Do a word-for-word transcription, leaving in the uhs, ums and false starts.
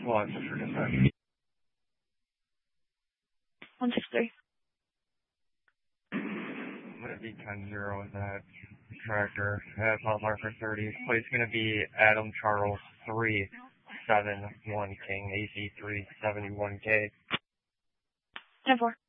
Well, it's for dispatch. one six three. I'm going to be ten zero in that tractor at mile marker thirty. Plate's going to be Adam Charles three seven one King, A C three seventy-one K. ten four.